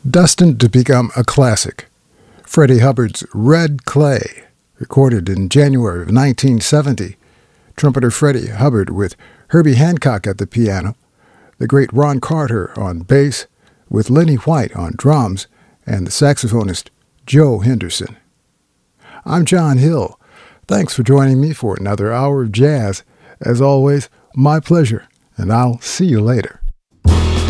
destined to become a classic. Freddie Hubbard's Red Clay, recorded in January of 1970. Trumpeter Freddie Hubbard with Herbie Hancock at the piano, the great Ron Carter on bass, with Lenny White on drums, and the saxophonist Joe Henderson. I'm John Hill. Thanks for joining me for another hour of jazz. As always, my pleasure, and I'll see you later.